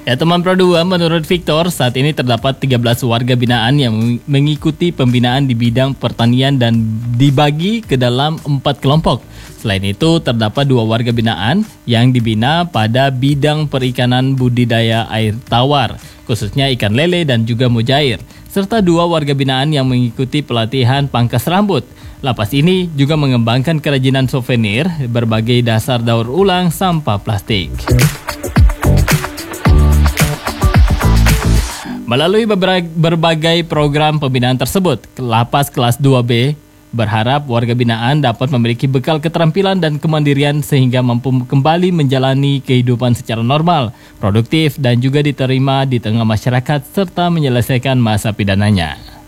Ya teman Pro 2, menurut Victor, saat ini terdapat 13 warga binaan yang mengikuti pembinaan di bidang pertanian dan dibagi ke dalam 4 kelompok. Selain itu, terdapat 2 warga binaan yang dibina pada bidang perikanan budidaya air tawar, khususnya ikan lele dan juga mujair, serta 2 warga binaan yang mengikuti pelatihan pangkas rambut. Lapas ini juga mengembangkan kerajinan souvenir berbagai dasar daur ulang sampah plastik. Melalui berbagai program pembinaan tersebut, Lapas kelas 2B berharap warga binaan dapat memiliki bekal keterampilan dan kemandirian sehingga mampu kembali menjalani kehidupan secara normal, produktif, dan juga diterima di tengah masyarakat serta menyelesaikan masa pidananya.